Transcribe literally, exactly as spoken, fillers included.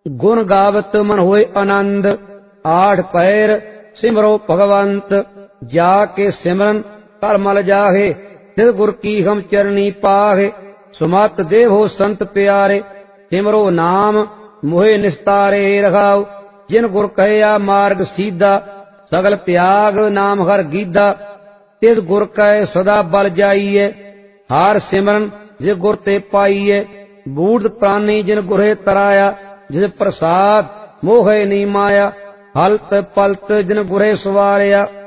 गुण गावत मन होए आनंद। आठ पैर सिमरो भगवंत, जाके सिमरन कर मल जाहे। तिस गुर की हम चरनी पाहे, सुमत देहो संत प्यारे। सिमरो नाम मोहे निस्तारे रखाओ, जिन गुर कहया मार्ग सीधा। सगल त्याग नाम हर गीधा, तिस गुर कह सदा बल जाइए। हार सिमरन जिस गुर ते पाइए, बूढ़ प्राणी जिन गुरे तराया। जिस प्रसाद मोहे नी माया, हलत पलत जिन गुरे सवारिया।